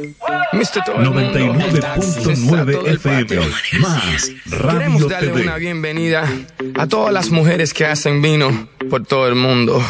99.9 FM, más Radio Queremos darle TV. una bienvenida a todas las mujeres que hacen vino por todo el mundo.